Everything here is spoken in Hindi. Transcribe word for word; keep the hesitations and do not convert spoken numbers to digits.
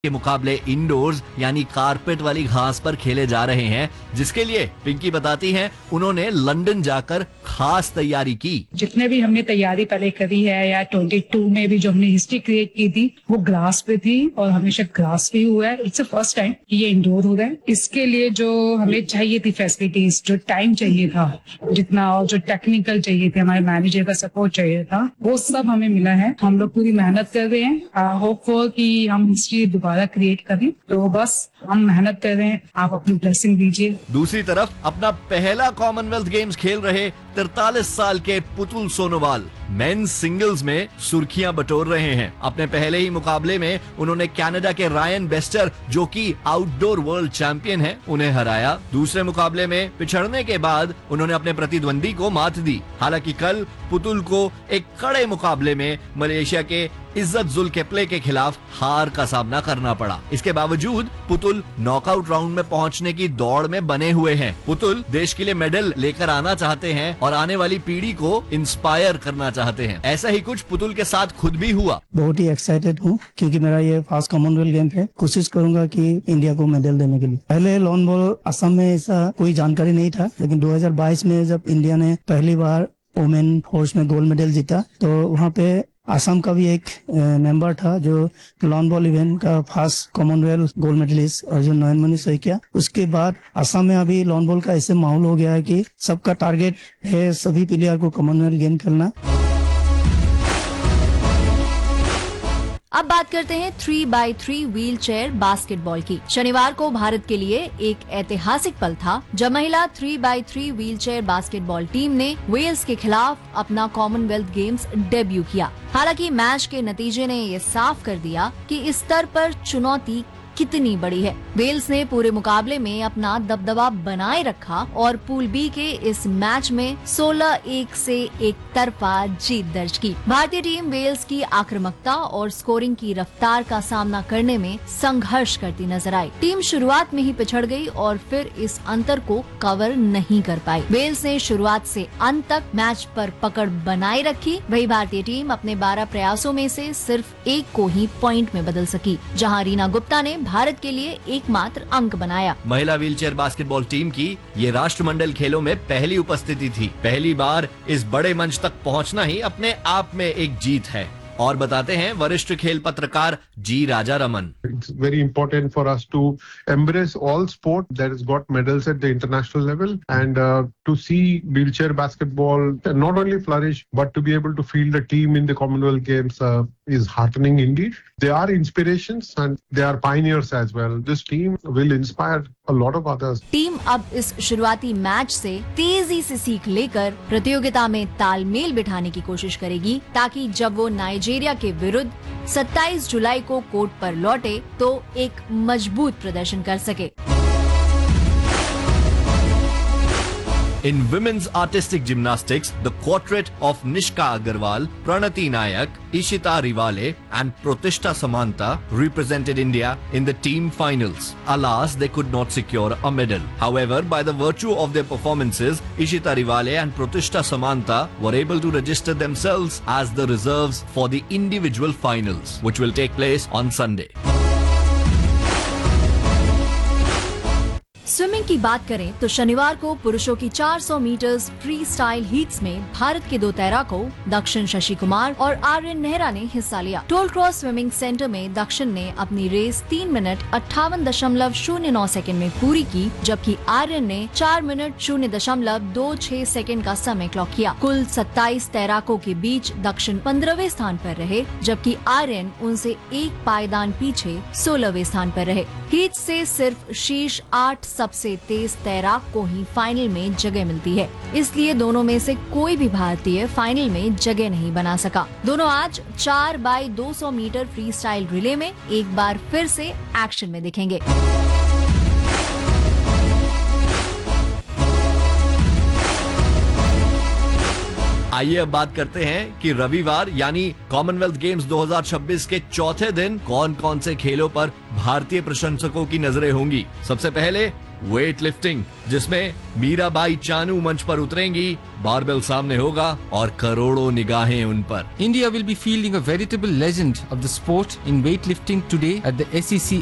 के मुकाबले इंडोर्स यानी कारपेट वाली घास पर खेले जा रहे हैं, जिसके लिए पिंकी बताती हैं उन्होंने लंदन जाकर खास तैयारी की। जितने भी हमने तैयारी पहले करी है या बाईस में भी जो हमने हिस्ट्री क्रिएट की थी वो ग्रास पे थी और हमेशा ग्रास पे हुआ है। इट्स फर्स्ट टाइम कि ये इंडोर हो रहा है। इसके लिए जो हमें चाहिए थी फैसिलिटीज, जो टाइम चाहिए था जितना, और जो टेक्निकल चाहिए थे, हमारे मैनेजर का सपोर्ट चाहिए था, वो सब हमें मिला है। हम लोग पूरी मेहनत कर रहे हैं, होपफुल कि हम हिस्ट्री दोबारा क्रिएट करें। तो बस हम मेहनत कर रहे हैं, आप अपनी ब्लेसिंग दीजिए। दूसरी तरफ अपना पहला कॉमनवेल्थ गेम्स खेल रहे तैंतालीस साल के पुतुल सोनोवाल मेंस सिंगल्स में सुर्खियां बटोर रहे हैं। अपने पहले ही मुकाबले में उन्होंने कनाडा के रायन बेस्टर, जो कि आउटडोर वर्ल्ड चैंपियन हैं, उन्हें हराया। दूसरे मुकाबले में पिछड़ने के बाद उन्होंने अपने प्रतिद्वंदी को मात दी। हालांकि कल पुतुल को एक कड़े मुकाबले में मलेशिया के इज्जत जुल केप्ले के खिलाफ हार का सामना करना पड़ा। इसके बावजूद पुतुल नॉकआउट राउंड में पहुंचने की दौड़ में बने हुए हैं। पुतुल देश के लिए मेडल लेकर आना चाहते हैं और आने वाली पीढ़ी को इंस्पायर करना चाहते हैं। ऐसा ही कुछ पुतुल के साथ खुद भी हुआ। बहुत ही एक्साइटेड हूँ क्योंकि मेरा ये फर्स्ट कॉमनवेल्थ गेम है। कोशिश करूंगा कि इंडिया को मेडल देने के लिए। पहले लॉन बॉल असम में ऐसा कोई जानकारी नहीं था, लेकिन दो हज़ार बाईस में जब इंडिया ने पहली बार वोमेन फोर्स में गोल्ड मेडल जीता तो वहाँ पे असम का भी एक मेंबर था जो लॉन बॉल इवेंट का first Commonwealth gold medallist Arjun नयनमणि Saikia. उसके बाद असम में अभी लॉन बॉल का ऐसे माहौल हो गया है कि सबका टारगेट है सभी प्लेयर को कॉमनवेल्थ गेन करना। अब बात करते हैं three by three wheel chair basketball की। शनिवार को भारत के लिए एक ऐतिहासिक पल था जब महिला three by three wheel chair basketball team ने वेल्स के खिलाफ अपना कॉमनवेल्थ गेम्स डेब्यू किया। हालांकि मैच के नतीजे ने ये साफ कर दिया कि इस स्तर पर चुनौती कितनी बड़ी है। वेल्स ने पूरे मुकाबले में अपना दबदबा बनाए रखा और पूल बी के इस मैच में सोलह एक से एक तरफा जीत दर्ज की। भारतीय टीम वेल्स की आक्रामकता और स्कोरिंग की रफ्तार का सामना करने में संघर्ष करती नजर आई। टीम शुरुआत में ही पिछड़ गई और फिर इस अंतर को कवर नहीं कर पाई। वेल्स ने शुरुआत से अंत तक मैच पर पकड़ बनाए रखी। वही भारतीय टीम अपने बारह प्रयासों में से सिर्फ एक को ही पॉइंट में बदल सकी, जहां रीना गुप्ता ने भारत के लिए एकमात्र अंक बनाया। महिला व्हीलचेयर बास्केटबॉल टीम की ये राष्ट्रमंडल खेलों में पहली उपस्थिति थी। पहली बार इस बड़े मंच तक पहुंचना ही अपने आप में एक जीत है। और बताते हैं वरिष्ठ खेल पत्रकार जी राजा Raman. It's very important for us to embrace all sport that has got medals at the international level and uh, to see wheelchair basketball not only flourish but to be able to field a team in the Commonwealth Games uh, is heartening indeed. They are inspirations and they are pioneers as well. This team will inspire a lot of others. Team अब इस शुरुआती मैच से तेजी से सीख लेकर प्रतियोगिता में तालमेल बिठाने की कोशिश करेगी ताकि जब वो नाइजीरिया के विरुद्ध सत्ताईस जुलाई को कोर्ट पर लौटे तो एक मजबूत प्रदर्शन कर सके। In women's artistic gymnastics, the quartet of Nishka Agarwal, Pranati Nayak, Ishita Rivale and Protishta Samanta represented India in the team finals. Alas, they could not secure a medal. However, by the virtue of their performances, Ishita Rivale and Protishta Samanta were able to register themselves as the reserves for the individual finals, which will take place on Sunday. Swimming की बात करें तो शनिवार को पुरुषों की चार सौ मीटर्स फ्री स्टाइल हीट्स में भारत के दो तैराकों दक्षिण शशि कुमार और आर्यन नेहरा ने हिस्सा लिया। टोल क्रॉस स्विमिंग सेंटर में दक्षिण ने अपनी रेस तीन मिनट अट्ठावन दशमलव शून्य नौ सेकेंड में पूरी की, जबकि आर्यन ने चार मिनट शून्य दशमलव दो छह सेकेंड का समय क्लॉक किया। कुल सत्ताईस तैराकों के बीच दक्षिण पंद्रहवें स्थान पर रहे, जबकि आर्यन उनसे एक पायदान पीछे सोलहवें स्थान पर रहे। हीट से सिर्फ शीर्ष आठ सबसे तेज तैराक को ही फाइनल में जगह मिलती है, इसलिए दोनों में से कोई भी भारतीय फाइनल में जगह नहीं बना सका। दोनों आज चार बाई दो सौ मीटर फ्री स्टाइल रिले में एक बार फिर से एक्शन में दिखेंगे। आइए अब बात करते हैं कि रविवार यानी कॉमनवेल्थ गेम्स दो हज़ार छब्बीस के चौथे दिन कौन कौन से खेलों पर भारतीय प्रशंसकों की नजरें होंगी। सबसे पहले वेट लिफ्टिंग, जिसमें मीराबाई चानू मंच पर उतरेंगी, बारबेल सामने होगा और करोड़ों निगाहें उन पर। India will be fielding a veritable legend of the sport in weightlifting today at the S E C